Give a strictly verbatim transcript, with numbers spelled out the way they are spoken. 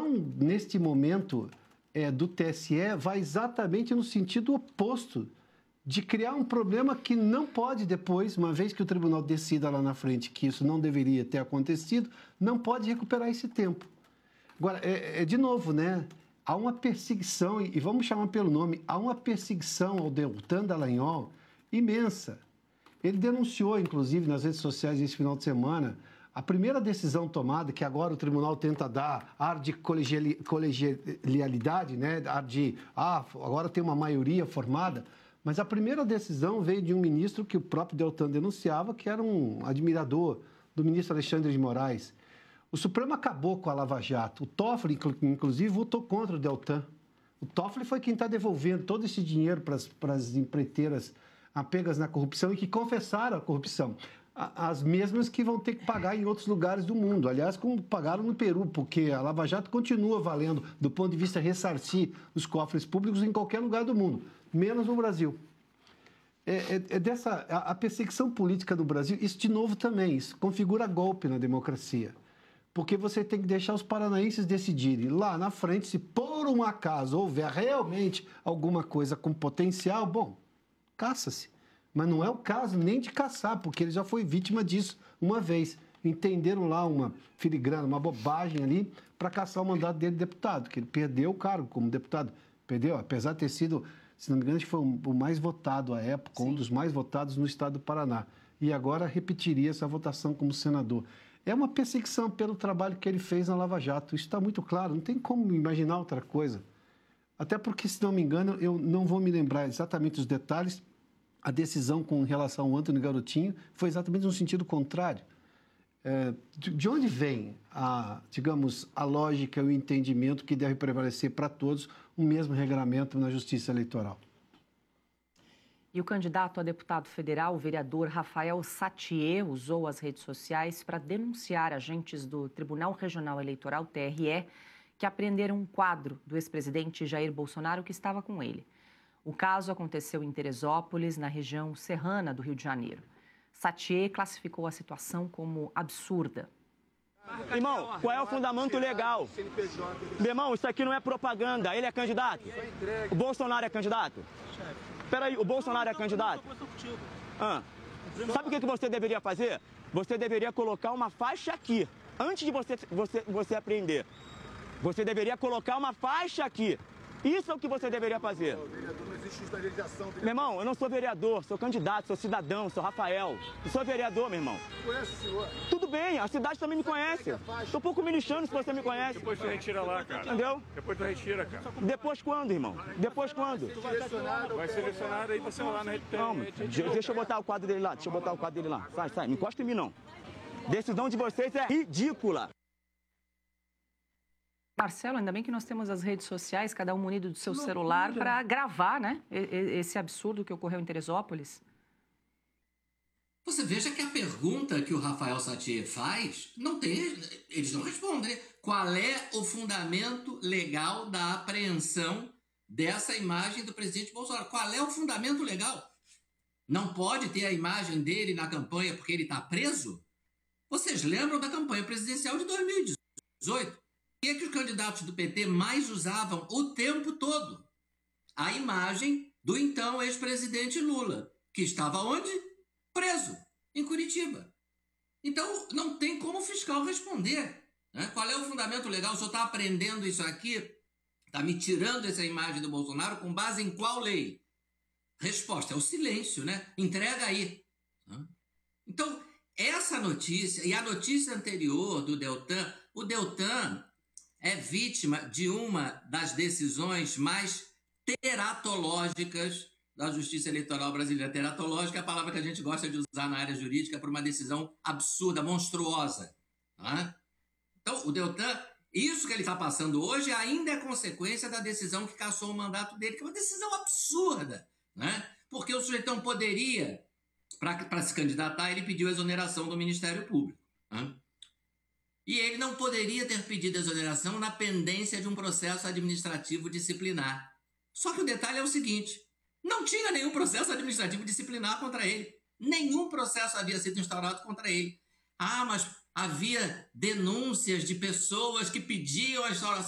decisão, neste momento, é, do T S E vai exatamente no sentido oposto, de criar um problema que não pode depois, uma vez que o tribunal decida lá na frente que isso não deveria ter acontecido, não pode recuperar esse tempo. Agora, é, é de novo, né? Há uma perseguição, e vamos chamar pelo nome, há uma perseguição ao Deltan Dallagnol imensa. Ele denunciou, inclusive, nas redes sociais esse final de semana, a primeira decisão tomada, que agora o tribunal tenta dar ar de colegiali- colegialidade, né? Ar de, ah, agora tem uma maioria formada, mas a primeira decisão veio de um ministro que o próprio Deltan denunciava, que era um admirador do ministro Alexandre de Moraes. O Supremo acabou com a Lava Jato. O Toffoli, inclusive, votou contra o Deltan. O Toffoli foi quem está devolvendo todo esse dinheiro para as empreiteiras apegas na corrupção e que confessaram a corrupção. As mesmas que vão ter que pagar em outros lugares do mundo. Aliás, como pagaram no Peru, porque a Lava Jato continua valendo do ponto de vista ressarcir os cofres públicos em qualquer lugar do mundo, menos no Brasil. É, é, é dessa, a, a perseguição política do Brasil, isso de novo também, isso configura golpe na democracia. Porque você tem que deixar os paranaenses decidirem lá na frente, se por um acaso houver realmente alguma coisa com potencial, bom, caça-se. Mas não é o caso nem de caçar, porque ele já foi vítima disso uma vez. Entenderam lá uma filigrana, uma bobagem ali, para caçar o mandato dele de deputado, que ele perdeu o cargo como deputado. Perdeu, apesar de ter sido, se não me engano, acho que foi o mais votado à época, Sim. um dos mais votados no estado do Paraná. E agora repetiria essa votação como senador. É uma perseguição pelo trabalho que ele fez na Lava Jato. Isso está muito claro, não tem como imaginar outra coisa. Até porque, se não me engano, eu não vou me lembrar exatamente os detalhes, a decisão com relação ao Antony Garotinho foi exatamente no sentido contrário. É, de, de onde vem, a, digamos, a lógica e o entendimento que deve prevalecer para todos o mesmo regramento na Justiça Eleitoral? E o candidato a deputado federal, o vereador Rafael Sattier, usou as redes sociais para denunciar agentes do Tribunal Regional Eleitoral, T R E, que apreenderam um quadro do ex-presidente Jair Bolsonaro que estava com ele. O caso aconteceu em Teresópolis, na região serrana do Rio de Janeiro. Sattier classificou a situação como absurda. Irmão, qual é o fundamento legal? Meu irmão, isso aqui não é propaganda. Ele é candidato? O Bolsonaro é candidato? Espera aí, o Bolsonaro é candidato? Ah. Sabe o que você deveria fazer? Você deveria colocar uma faixa aqui, antes de você, você, você apreender. Você deveria colocar uma faixa aqui. Isso é o que você deveria fazer. Não, vereador, não existe isso na legislação. Vereador. Meu irmão, eu não sou vereador, sou candidato, sou cidadão, sou Rafael. Eu sou vereador, meu irmão. Conhece o senhor? Tudo bem, a cidade também me conhece. Tô um pouco me lixando se você me conhece. Depois tu retira lá, cara. Entendeu? Depois tu retira, cara. Depois quando, irmão? Depois quando? Vai selecionar aí pra você lá na rede. Não, deixa eu botar o quadro dele lá, deixa eu botar o quadro dele lá. Sai, sai, não encosta em mim, não. Decisão de vocês é ridícula. Marcelo, ainda bem que nós temos as redes sociais, cada um munido do seu celular, para gravar, né, esse absurdo que ocorreu em Teresópolis. Você veja que a pergunta que o Rafael Sattier faz, não tem, eles não respondem. Qual é o fundamento legal da apreensão dessa imagem do presidente Bolsonaro? Qual é o fundamento legal? Não pode ter a imagem dele na campanha porque ele está preso? Vocês lembram da campanha presidencial de dois mil e dezoito? O que é que os candidatos do P T mais usavam o tempo todo? A imagem do então ex-presidente Lula, que estava onde? Preso, em Curitiba. Então, não tem como o fiscal responder. Né? Qual é o fundamento legal? O senhor está aprendendo isso aqui? Está me tirando essa imagem do Bolsonaro com base em qual lei? Resposta, é o silêncio, né? Entrega aí. Então, essa notícia e a notícia anterior do Deltan, o Deltan é vítima de uma das decisões mais teratológicas da Justiça Eleitoral Brasileira. Teratológica é a palavra que a gente gosta de usar na área jurídica para uma decisão absurda, monstruosa. Tá? Então, o Deltan, isso que ele está passando hoje ainda é consequência da decisão que cassou o mandato dele, que é uma decisão absurda. Né? Porque o sujeito não poderia, para se candidatar, ele pediu exoneração do Ministério Público. Né? E ele não poderia ter pedido exoneração na pendência de um processo administrativo disciplinar. Só que o detalhe é o seguinte, não tinha nenhum processo administrativo disciplinar contra ele. Nenhum processo havia sido instaurado contra ele. Ah, mas havia denúncias de pessoas que pediam a instauração